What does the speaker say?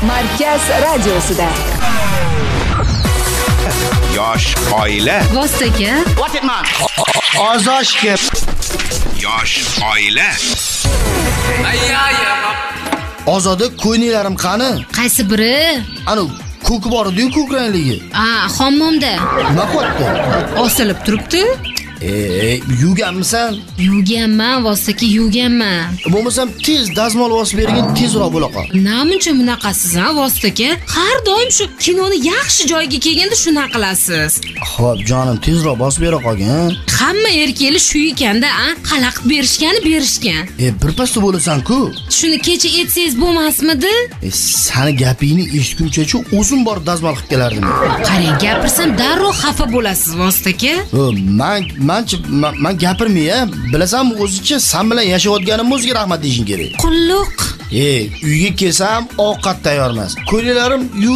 Markaz radiosida. Yosh oila. Vostoka. Ozoshga. Yosh oila. Ozoda ko'ynilarim qani? Qaysi biri? Ana ko'k bor edi-ku, ko'k rangligi. Hammomda. Nima qilyapti? Osilib turibdi. Yuganmisan? Yuvganman, vostoka yuvganman. Bo'lmasam tez dazmol bosib bergin, tezroq bo'la qol. Namuncha bunaqasiz, vostoka? Har doim shu kinoni yaxshi joyiga kelganda shunaqa qilasiz. Xo'p, jonim, tezroq bosib bera qolgin. Hamma erkaklar shu ekanda, xalaqit berishgan. Birpasda bo'lasan-ku. Shuni kecha etsangiz bo'lmasmidi? Sani gapingni eshitguncha o'zim borib dazmol qilib kelardim. Qarang, gapirsam darrov xafa bo'lasiz, vostoka. Men gapirmay, bilasanmi, o'zicha sen bilan yashayotganim o'ziga rahmat deyishing kerak. Qulluq. Uyga kelsam ovqat tayyor emas. Ko'ylarim